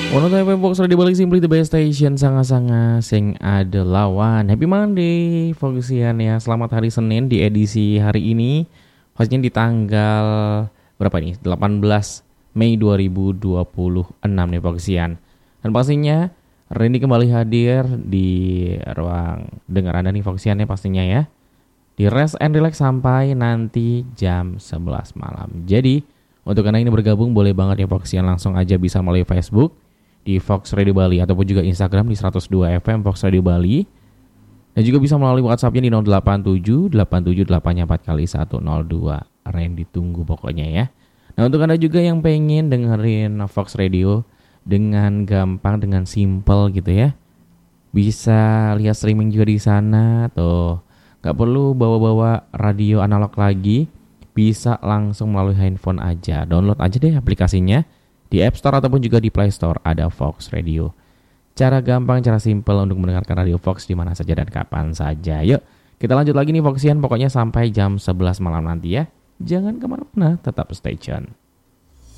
Ono FM Fox Radio balik Simply the Best Station sanga-sanga sing ada lawan. Happy Monday Foxian ya. Selamat hari Senin di edisi hari ini. Hostnya di tanggal berapa nih? 18 Mei 2026 nih Foxian. Dan pastinya Randy kembali hadir di ruang dengar Anda nih Foxian ya pastinya ya. Di Rest and Relax sampai nanti jam 11 malam. Jadi untuk Anda ini bergabung boleh banget ya Foxian, langsung aja bisa melalui Facebook di Fox Radio Bali ataupun juga Instagram di 102 FM Fox Radio Bali, dan juga bisa melalui WhatsApp-nya di 087 878 kali 102. Randy tunggu pokoknya ya. Nah, untuk Anda juga yang pengen dengerin Fox Radio dengan gampang, dengan simple gitu ya, bisa lihat streaming juga di sana tuh. Gak perlu bawa-bawa radio analog lagi, bisa langsung melalui handphone aja. Download aja deh aplikasinya. Di App Store ataupun juga di Play Store ada Fox Radio. Cara gampang, cara simple untuk mendengarkan Radio Fox di mana saja dan kapan saja. Yuk, kita lanjut lagi nih Foxian, pokoknya sampai jam 11 malam nanti ya. Jangan kemana-mana, tetap stay tune.